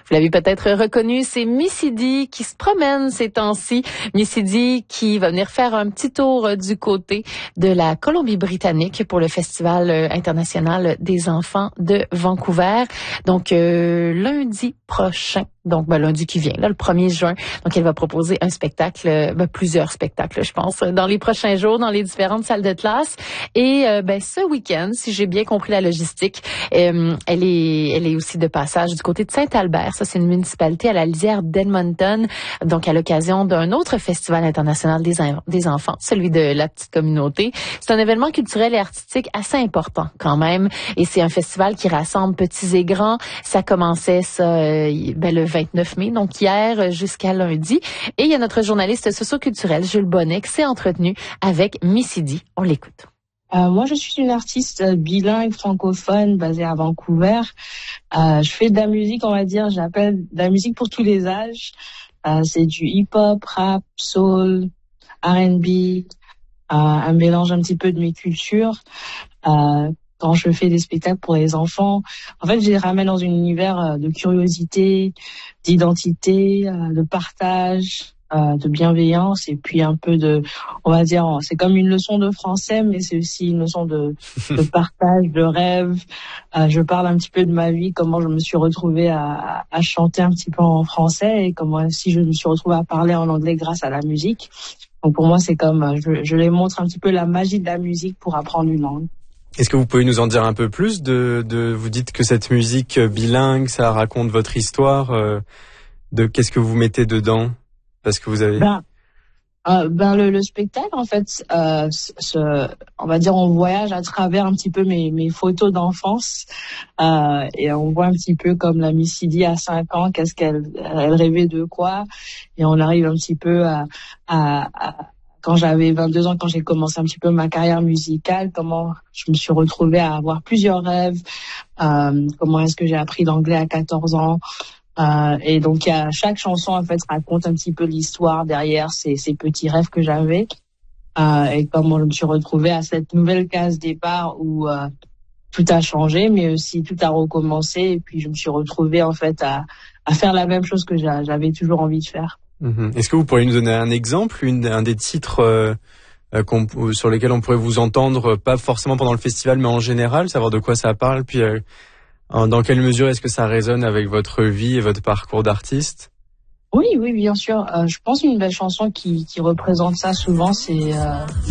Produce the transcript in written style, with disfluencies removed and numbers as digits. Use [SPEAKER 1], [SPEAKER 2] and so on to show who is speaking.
[SPEAKER 1] Vous l'avez peut-être reconnu, c'est Missy D qui se promène ces temps-ci. Missy D qui va venir faire un petit tour du côté de la Colombie-Britannique pour le Festival international des enfants de Vancouver. Donc, lundi prochain. Donc, lundi qui vient, là, le 1er juin. Donc, elle va proposer un spectacle, plusieurs spectacles, je pense, dans les prochains jours, dans les différentes salles de classe. Et, ce week-end, si j'ai bien compris la logistique, elle est aussi de passage du côté de Saint-Albert. Ça, c'est une municipalité à la lisière d'Edmonton. Donc, à l'occasion d'un autre festival international des enfants, celui de la petite communauté. C'est un événement culturel et artistique assez important, quand même. Et c'est un festival qui rassemble petits et grands. Ça commençait, le 29 mai, donc hier jusqu'à lundi. Et il y a notre journaliste socio-culturel, Jules Bonnet, qui s'est entretenu avec Missy D. On l'écoute.
[SPEAKER 2] Moi, je suis une artiste bilingue francophone basée à Vancouver. Je fais de la musique, on va dire, j'appelle de la musique pour tous les âges. C'est du hip-hop, rap, soul, R&B, un mélange un petit peu de mes cultures. Quand je fais des spectacles pour les enfants, en fait, je les ramène dans un univers de curiosité, d'identité, de partage, de bienveillance et puis un peu de, on va dire, c'est comme une leçon de français, mais c'est aussi une leçon de partage, de rêve. Je parle un petit peu de ma vie, comment je me suis retrouvée à chanter un petit peu en français et comment aussi je me suis retrouvée à parler en anglais grâce à la musique. Donc pour moi, c'est comme, je les montre un petit peu la magie de la musique pour apprendre une langue.
[SPEAKER 3] Est-ce que vous pouvez nous en dire un peu plus vous dites que cette musique bilingue, ça raconte votre histoire, qu'est-ce que vous mettez dedans? Parce que vous avez...
[SPEAKER 2] Le spectacle, en fait, on va dire, on voyage à travers un petit peu mes photos d'enfance, et on voit un petit peu comme la Missy D à 5 ans, qu'est-ce qu'elle rêvait de quoi, et on arrive un petit peu à quand j'avais 22 ans, quand j'ai commencé un petit peu ma carrière musicale, comment je me suis retrouvée à avoir plusieurs rêves, comment est-ce que j'ai appris l'anglais à 14 ans. Et donc, chaque chanson, en fait, raconte un petit peu l'histoire derrière ces petits rêves que j'avais. Et comment je me suis retrouvée à cette nouvelle case départ où tout a changé, mais aussi tout a recommencé. Et puis, je me suis retrouvée, en fait, à faire la même chose que j'avais toujours envie de faire.
[SPEAKER 3] Est-ce que vous pourriez nous donner un exemple, un des titres sur lesquels on pourrait vous entendre, pas forcément pendant le festival, mais en général, savoir de quoi ça parle, puis dans quelle mesure est-ce que ça résonne avec votre vie et votre parcours d'artiste?
[SPEAKER 2] Oui, bien sûr. Je pense qu'une belle chanson qui représente ça souvent, c'est